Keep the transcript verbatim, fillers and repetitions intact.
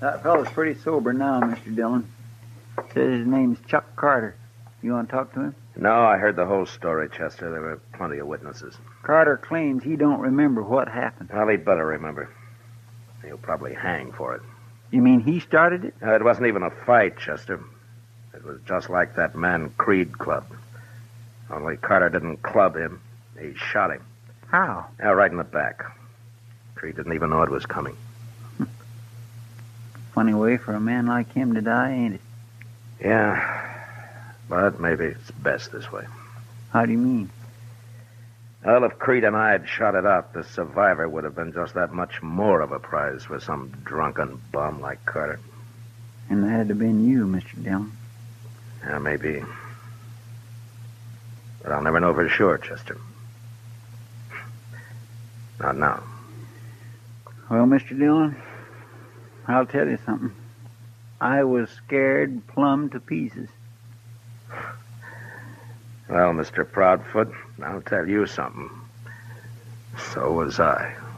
That fellow's pretty sober now, Mister Dillon. Says his name's Chuck Carter. You want to talk to him? No, I heard the whole story, Chester. There were plenty of witnesses. Carter claims he don't remember what happened. Well, he'd better remember. He'll probably hang for it. You mean he started it? Uh, it wasn't even a fight, Chester. It was just like that man Creed clubbed. Only Carter didn't club him. He shot him. How? Yeah, right in the back. Creed didn't even know it was coming. Funny way for a man like him to die, ain't it? Yeah, but maybe it's best this way. How do you mean? Well, if Creed and I had shot it out, the survivor would have been just that much more of a prize for some drunken bum like Carter. And that had to been you, Mister Dillon. Yeah, maybe. But I'll never know for sure, Chester. Not now. Well, Mister Dillon, I'll tell you something. I was scared plumb to pieces. Well, Mister Proudfoot, I'll tell you something. So was I.